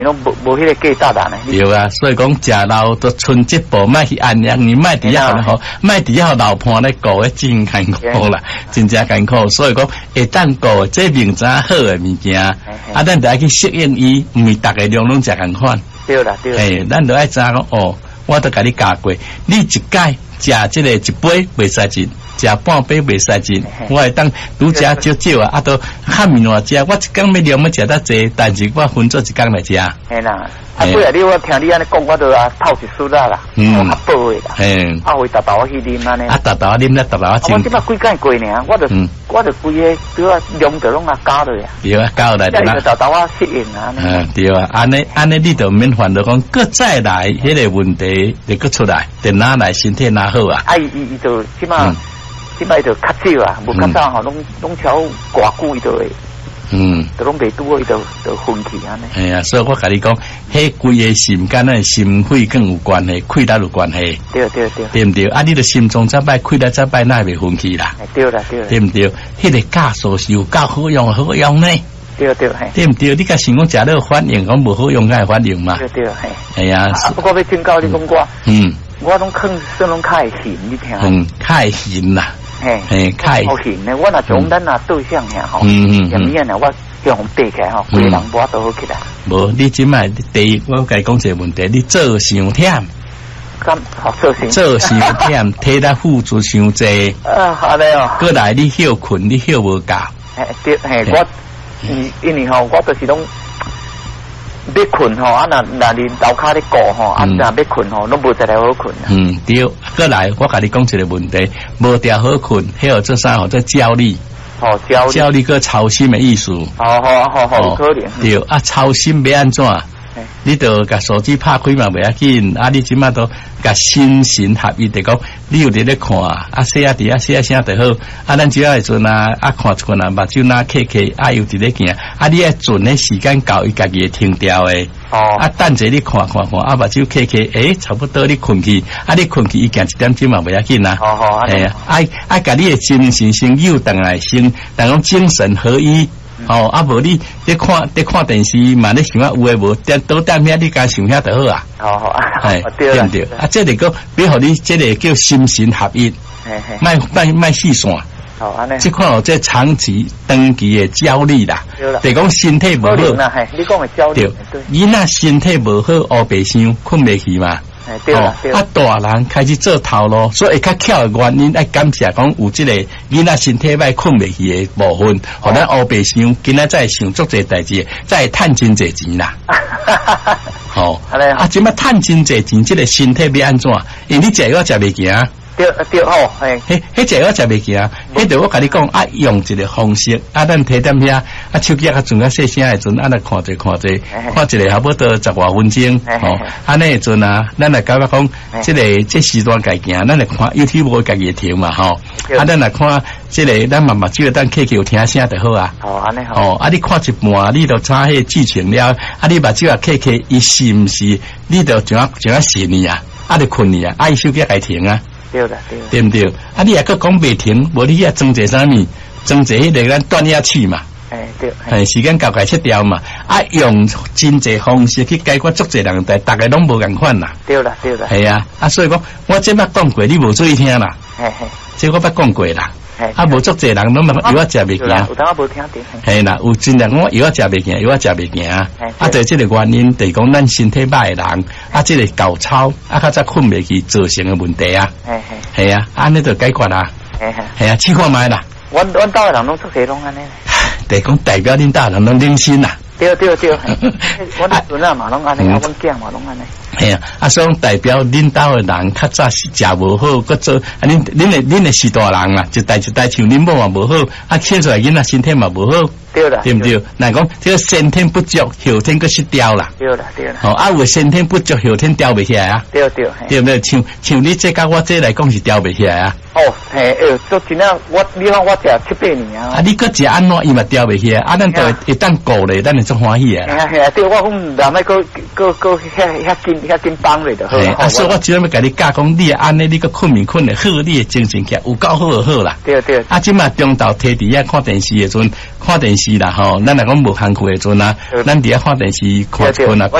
拢无迄个价值啦呢。 对啊，所以讲食老都存这步，莫去安养，你莫伫遐好，莫伫遐老伴咧顾，真艰苦啦，真正艰苦。所以讲会当顾这明早好诶物件，啊，咱得爱去适应伊，毋是逐个量拢食共款。 对啦，对啦。 诶，咱得爱知讲哦，我都甲你教过，你一届食这个一杯袂使进。食半杯袂使进，我会当拄食少少啊，都较面话食。我一工要量要食得济，但是我分做一工来食。 嘿啦，啊，不然我听你安尼讲，我都泡一输啦，较饱诶啦。嘿，啊，会豆豆去啉安尼。啊， 豆豆啉咧，豆豆我即摆几工过呢，我就规个对啊量就拢加落呀。 对啊，加落来对啦。豆豆适应啊。 对啊，安尼你就免烦恼讲，搁再来迄个问题就搁出来，就哪来身体哪好啊？ 啊，伊就即摆。即摆就较少啊，无较早吼，拢超寡久伊就会，就拢袂拄好，伊就分去安尼。 系啊，所以我甲你讲，迄规个心肝咱心肺更有关系，气力有关系。 对， 对毋对？啊，你的心脏再歹，气力再歹，那会分去啦。 对啦， 对毋对？迄个酵素是有够好用呢。 对， 对毋对？你甲想讲食了反应，讲无好用，该反应嘛。 对， 系啊。 不过要警告你讲我拢坑说拢较会咸，你听。 较会咸啦。 嘿，好咸呢！我若从咱若对象遐吼，下面呢我向红爬起来吼，规人无都好起来。 无，你即摆第一，我甲你讲一个问题，你做伤忝。做伤忝，体力付出伤济。 好嘞哦。 过来你休困，你休无够。 对，我因为吼，我就是拢。要困吼，啊那连头骹咧顾吼，啊若要困吼，拢无一个好困。 对，过来我甲你讲一个问题，无条好困，迄个做啥吼？做焦虑。焦虑个操心的意思。 好，可怜。 对，啊操心要安怎？你就甲手机拍开嘛袂要紧，啊你即马都甲心神合一，就讲你有伫咧看，啊写啊伫啊写声就好，啊咱只要会阵啊看一看啊目睭哪刻啊又伫咧行，啊你爱准咧时间到，伊家己会停掉诶。啊等者你看，啊目睭刻，差不多你困去，啊你困去伊行一点钟嘛袂要紧啦。哎呀，爱甲你诶精神先诱动来先，但讲精神合一。啊无你看电视嘛，你想啊有诶无？倒点遐你敢想遐就好啊。对毋对？啊，这个个比互你这个叫心神合一，卖细线。 安尼。 即款这长期长期诶焦虑啦，就讲身体无好。 你讲诶焦虑。 对，伊若身体无好，黑白想困袂去嘛。 对啊， 大人开始做头路，所以较巧的原因，爱感谢讲有即个囡仔身体歹困袂去的部分，互咱黑白想，今仔再想足侪代志，再趁真侪钱啦。即摆趁真侪钱，即个身体要安怎？因为你食药食袂行。 对， 迄食药食袂行，迄着我甲你讲，用一个方式，咱摕点遐，手机转较细声的阵，来看一个差不多10多分钟，安尼的阵咱来感觉讲，这时段家行，咱来看 YouTube 家己调嘛，咱来看这个，咱慢慢只要等客有听声就好啊。 安尼好。 你看一半，你就查迄剧情了，你目睭客伊是毋是，你就怎死你啊？就困你啊？伊手机该停啊？对毋对？你也搁讲袂停，无你也装者啥物？装者迄个咱断压器嘛。对。时间到该切掉嘛。用真侪方式去解决足侪人代，大家拢无共款啦。 对啦。 系啊，所以讲我这摆讲过，你无注意听啦。这我捌讲过啦。无足侪人拢药食袂行。 有当我无听到。 系啦，有真人我药食袂行，就这个原因，就是讲咱身体歹的人，这个高超，较早困袂去造成的问题啊。系啊，安尼就解决啦。系啊，试看卖啦。 阮兜的人拢做些拢安尼。 就讲代表恁兜人拢领心啦。 对，我孙啊嘛拢安尼，阮囝嘛拢安尼。 系啊，所以代表恁兜的人较早是食无好，佮做恁的是大人啦，一代像恁某嘛无好，生出来囡仔身体嘛无好。 对啦， 对不对？那讲这个先天不足，后天个失调啦。 对啦。 有先天不足，后天调袂起来啊。对不对？像你这甲我这来讲是调袂起来啊。 做真啊，你看我食7、8年啊。 你个食安怎伊嘛调袂起来？咱就会当顾咧，咱会足欢喜啊。 对，我讲若莫个遐紧帮你就好。 啊，所以我只要甲你教讲，你安尼你个困的好，你的精神起来有够好啦。 对对。啊， 即马中昼摕伫遐看电视的阵，看电视啦吼，咱若讲无工课的阵啊，咱伫遐看电视看啊。